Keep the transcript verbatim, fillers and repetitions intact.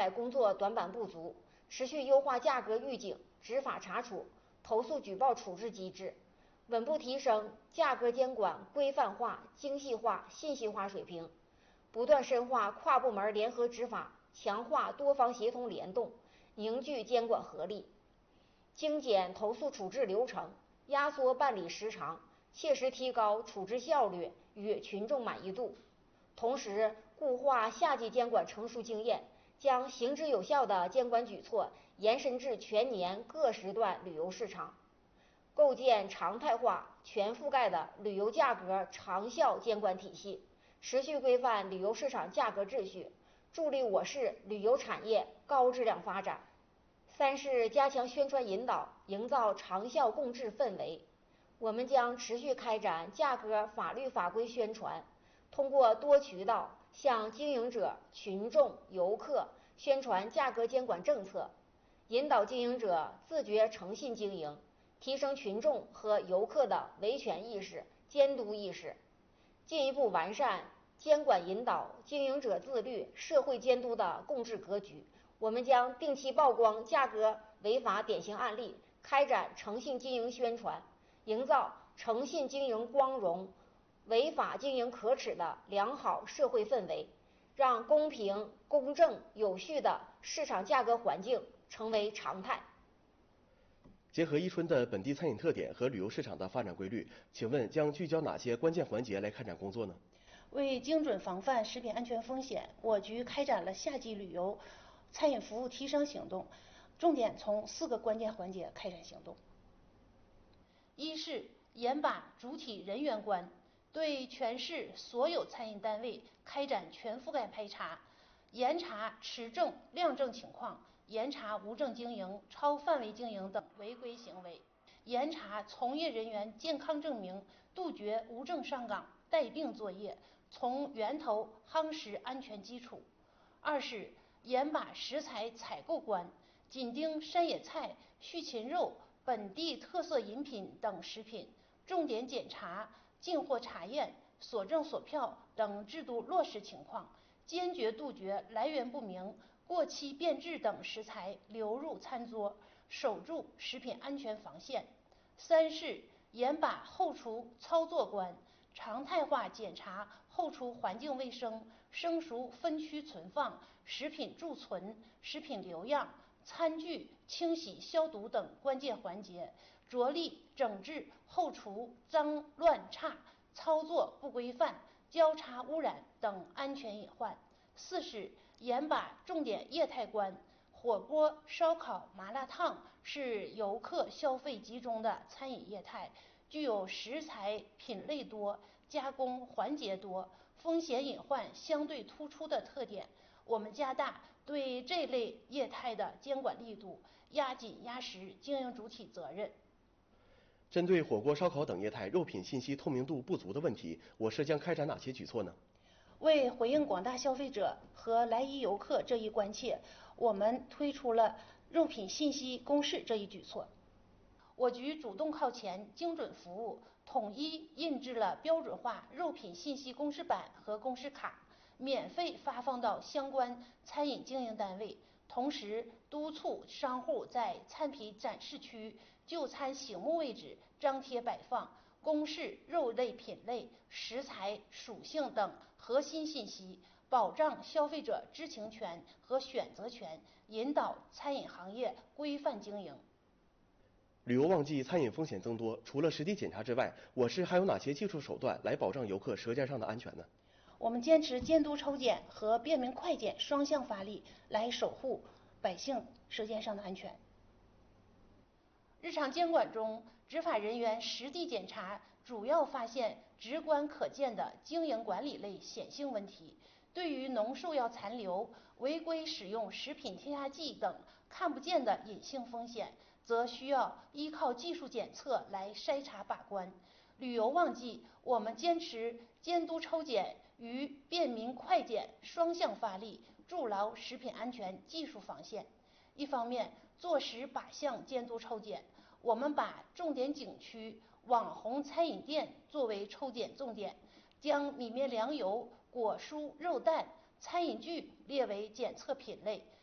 在工作短板不足，持续优化价格预警、执法查处、投诉举报处置机制，稳步提升价格监管规范化、精细化、信息化水平，不断深化跨部门联合执法，强化多方协同联动，凝聚监管合力，精简投诉处置流程，压缩办理时长，切实提高处置效率与群众满意度。同时，固化夏季监管成熟经验，将行之有效的监管举措延伸至全年各时段旅游市场，构建常态化、全覆盖的旅游价格长效监管体系，持续规范旅游市场价格秩序，助力我市旅游产业高质量发展。三是加强宣传引导，营造长效共治氛围。我们将持续开展价格法律法规宣传，通过多渠道向经营者、群众、游客宣传价格监管政策，引导经营者自觉诚信经营，提升群众和游客的维权意识、监督意识，进一步完善监管引导、经营者自律、社会监督的共治格局。我们将定期曝光价格违法典型案例，开展诚信经营宣传，营造诚信经营光荣、违法经营可耻的良好社会氛围，让公平、公正、有序的市场价格环境成为常态。 结合伊春的本地餐饮特点和旅游市场的发展规律，请问将聚焦哪些关键环节来开展工作呢？ 为精准防范食品安全风险，我局开展了夏季旅游餐饮服务提升行动，重点从四个关键环节开展行动。一是严把主体人员关，对全市所有餐饮单位开展全覆盖排查，严查持证量证情况，严查无证经营、超范围经营等违规行为，严查从业人员健康证明，杜绝无证上岗、带病作业，从源头夯实安全基础。二是严把食材采购关，紧盯山野菜、畜禽肉、本地特色饮品等食品，重点检查进货查验、所证所票等制度落实情况，坚决杜绝来源不明、过期变质等食材流入餐桌，守住食品安全防线。三是严把后厨操作关，常态化检查后厨环境卫生、生熟分区存放、食品贮存、食品留样、餐具清洗消毒等关键环节，着力整治后厨脏乱差、操作不规范、交叉污染等安全隐患。四是严把重点业态关，火锅、烧烤、麻辣烫是游客消费集中的餐饮业态，具有食材品类多、加工环节多、风险隐患相对突出的特点。我们加大对这类业态的监管力度，压紧压实经营主体责任。 针对火锅、烧烤等业态肉品信息透明度不足的问题，我市将开展哪些举措呢？ 为回应广大消费者和来伊游客这一关切，我们推出了肉品信息公示这一举措。我局主动靠前，精准服务，统一印制了标准化肉品信息公示板和公示卡，免费发放到相关餐饮经营单位。同时，督促商户在餐品展示区、就餐醒目位置张贴摆放，公示肉类品类、食材属性等核心信息，保障消费者知情权和选择权，引导餐饮行业规范经营。 旅游旺季餐饮风险增多，除了实地检查之外，我市还有哪些技术手段来保障游客舌尖上的安全呢？ 我们坚持监督抽检和便民快检双向发力，来守护百姓舌尖上的安全。日常监管中，执法人员实地检查主要发现直观可见的经营管理类显性问题，对于农兽药残留、违规使用食品添加剂等看不见的隐性风险，则需要依靠技术检测来筛查把关。旅游旺季，我们坚持监督抽检与便民快检双向发力，筑牢食品安全技术防线。一方面，做实靶向监督抽检，我们把重点景区、网红餐饮店作为抽检重点，将米面粮油、果蔬肉蛋、餐饮具列为检测品类，